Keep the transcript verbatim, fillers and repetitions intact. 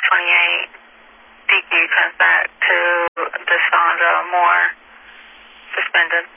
twenty-eight, D Q comes back to DeSandra Moore, suspended.